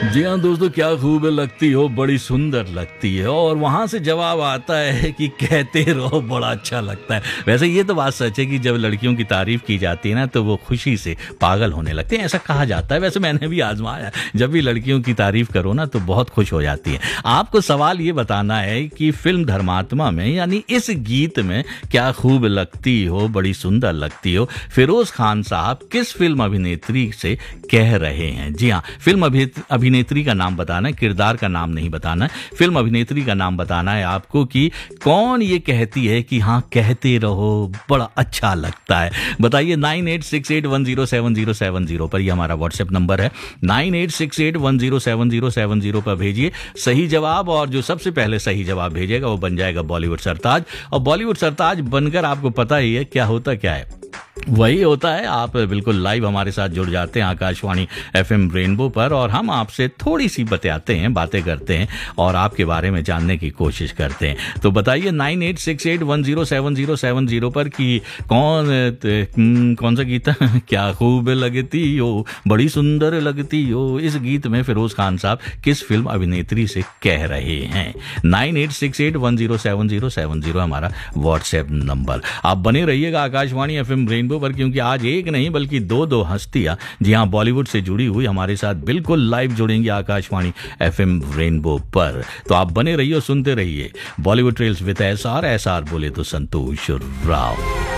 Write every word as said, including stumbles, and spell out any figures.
जी हाँ दोस्तों, क्या खूब लगती हो, बड़ी सुंदर लगती है। और वहाँ से जवाब आता है कि कहते रहो, बड़ा अच्छा लगता है। वैसे ये तो बात सच है कि जब लड़कियों की तारीफ की जाती है ना तो वो खुशी से पागल होने लगते हैं, ऐसा कहा जाता है। वैसे मैंने भी आजमाया, जब भी लड़कियों की तारीफ करो ना तो बहुत खुश हो जाती है। आपको सवाल ये बताना है कि फिल्म धर्मात्मा में यानी इस गीत में क्या खूब लगती हो, बड़ी सुंदर लगती हो, फिरोज खान साहब किस फिल्म अभिनेत्री से कह रहे हैं। जी हाँ, फिल्म अभिनेत्री का नाम बताना है, किरदार का नाम नहीं बताना है। फिल्म अभिनेत्री का नाम बताना है आपको कि कौन ये कहती है कि हाँ कहते रहो, बड़ा अच्छा लगता है। बताइए nine eight six eight one zero seven zero seven zero पर, ये हमारा व्हाट्सएप नंबर है। Nine eight six eight one zero seven zero seven zero पर भेजिए सही जवाब, और जो सबसे पहले सही जवाब भेजेगा वो बन जाएगा बॉलीवुड सरताज। और बॉलीवुड सरताज बनकर आपको पता ही है क्या होता क्या है, वही होता है आप बिल्कुल लाइव हमारे साथ जुड़ जाते हैं आकाशवाणी एफएम रेनबो पर, और हम आपसे थोड़ी सी बताते हैं, बातें करते हैं और आपके बारे में जानने की कोशिश करते हैं। तो बताइए nine eight six eight one zero seven zero seven zero पर कि कौन कौन सा गीत क्या खूब लगती हो, बड़ी सुंदर लगती हो, इस गीत में फिरोज खान साहब किस फिल्म अभिनेत्री से कह रहे हैं। Nine eight six eight one zero seven zero seven zero हमारा व्हाट्सएप नंबर। आप बने रहिएगा आकाशवाणी एफएम रेनबो पर, क्योंकि आज एक नहीं बल्कि दो दो हस्तियां जी हां बॉलीवुड से जुड़ी हुई हमारे साथ बिल्कुल लाइव जुड़ेंगी आकाशवाणी एफएम रेनबो पर। तो आप बने रहिए और सुनते रहिए Bollywood trails with S R. S R बोले तो संतोष राव।